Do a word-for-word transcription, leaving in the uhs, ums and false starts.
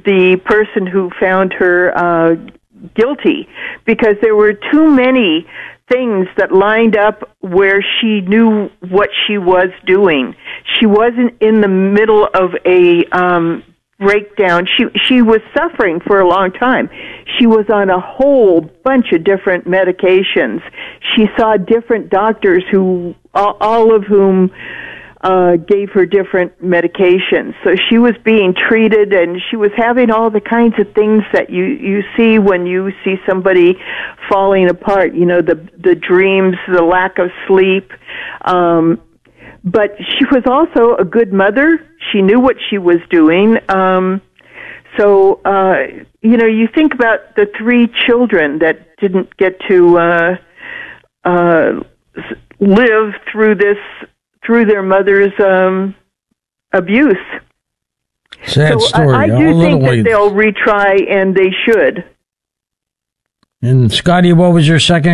the person who found her uh, guilty, because there were too many things that lined up where she knew what she was doing. She wasn't in the middle of a um, breakdown. She she was suffering for a long time. She was on a whole bunch of different medications. She saw different doctors who, all, all of whom uh, gave her different medications. So she was being treated, and she was having all the kinds of things that you, you see when you see somebody falling apart. You know, the the dreams, the lack of sleep. Um, but she was also a good mother. She knew what she was doing. Um, so, uh, you know, you think about the three children that didn't get to uh, uh, live through this, through their mother's um, abuse. Sad so story. I, I do think that they'll retry, and they should. And Scotty, what was your second